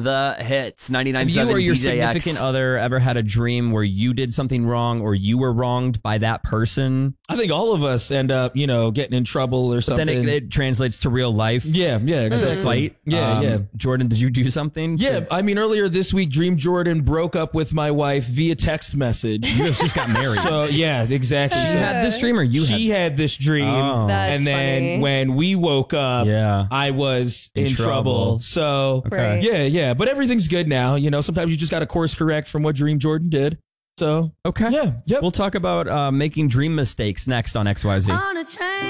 the hits. 99.7 Have you or your DJX. significant other ever had a dream where you did something wrong or you were wronged by that person? I think all of us end up, getting in trouble or But something. then it translates to real life. Yeah, As exactly. a fight. Yeah. Jordan, did you do something? Yeah, I mean, earlier this week, Dream Jordan broke up with my wife via text message. You guys just got married. So, yeah, exactly. She had this dream or you She had this dream. Oh. That's and then funny. when we woke up, Yeah. I was In in trouble. trouble. So, Right. yeah. But everything's good now. Sometimes you just got to course correct from what Dream Jordan did. So, Okay. yeah, yep. We'll talk about making dream mistakes next on XYZ. On a train.